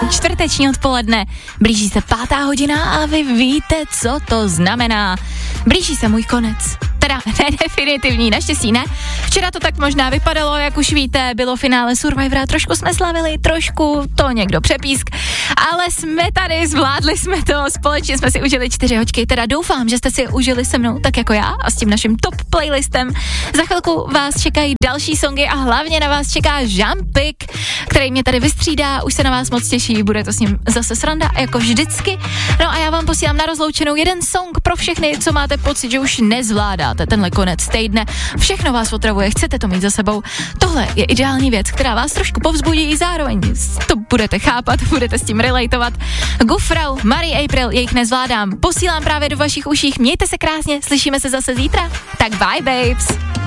Čtvrteční odpoledne, blíží se 5. hodina a vy víte, co to znamená. Blíží se můj konec. Teda ne definitivní, naštěstí ne. Včera to tak možná vypadalo, jak už víte, bylo finále Survivora, trošku jsme slavili, trošku to někdo přepísk, ale jsme tady, zvládli jsme to, společně jsme si užili 4 hoďky, teda doufám, že jste si je užili se mnou tak jako já a s tím naším top playlistem. Za chvilku vás čekají další songy a hlavně na vás čeká Žampik, který mě tady vystřídá, už se na vás moc těší, bude to s ním zase sranda, jako vždycky. No a já vám posílám na rozloučenou jeden song pro všechny, co máte pocit, že už nezvládáte tenhle konec týdne. Všechno vás otravuje, chcete to mít za sebou. Tohle je ideální věc, která vás trošku povzbudí i zároveň. To budete chápat, budete s tím relatovat. Gufrau, Marie April, jejich nezvládám. Posílám právě do vašich uších. Mějte se krásně, slyšíme se zase zítra. Tak bye, babes.